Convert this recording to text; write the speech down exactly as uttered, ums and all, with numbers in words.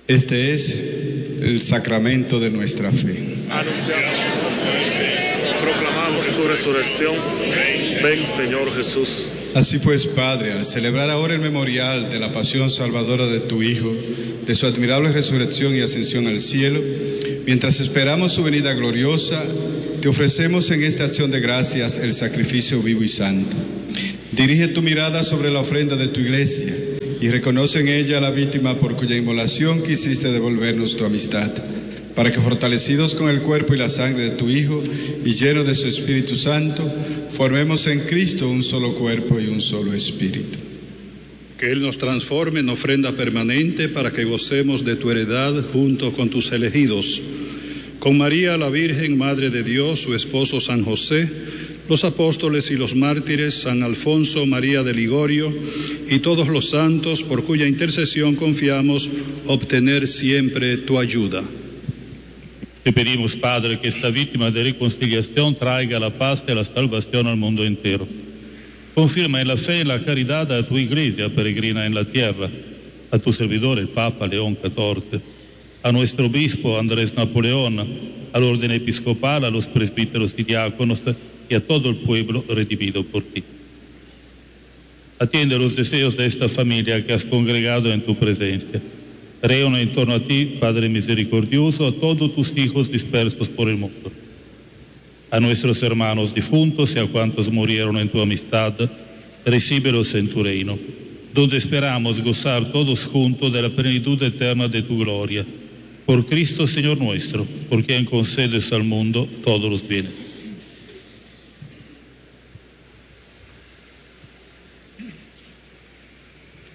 Este es el sacramento de nuestra fe. Anunciamos tu muerte, proclamamos tu resurrección. Ven, Señor Jesús. Así pues, Padre, al celebrar ahora el memorial de la pasión salvadora de tu Hijo, de su admirable resurrección y ascensión al cielo, mientras esperamos su venida gloriosa, te ofrecemos en esta acción de gracias el sacrificio vivo y santo. Dirige tu mirada sobre la ofrenda de tu iglesia y reconoce en ella la víctima por cuya inmolación quisiste devolvernos tu amistad, para que fortalecidos con el cuerpo y la sangre de tu Hijo y llenos de su Espíritu Santo, formemos en Cristo un solo cuerpo y un solo espíritu. Que Él nos transforme en ofrenda permanente para que gocemos de tu heredad junto con tus elegidos. Con María la Virgen, Madre de Dios, su esposo San José, los apóstoles y los mártires, San Alfonso, María de Ligorio y todos los santos por cuya intercesión confiamos obtener siempre tu ayuda. Te pedimos, Padre, que esta víctima de reconciliación traiga la paz y la salvación al mundo entero. Confirma en la fe y en la caridad a tu iglesia peregrina en la tierra, a tu servidor el Papa León catorce, a nuestro obispo Andrés Napoleón, al orden episcopal, a los presbíteros y diáconos y a todo el pueblo redimido por ti. Atiende los deseos de esta familia que has congregado en tu presencia. Reúne en torno a ti, Padre misericordioso, a todos tus hijos dispersos por el mundo. A nuestros hermanos difuntos y a cuantos murieron en tu amistad, recíbelos en tu reino, donde esperamos gozar todos juntos de la plenitud eterna de tu gloria. Por Cristo, Señor nuestro, por quien concedes al mundo todos los bienes.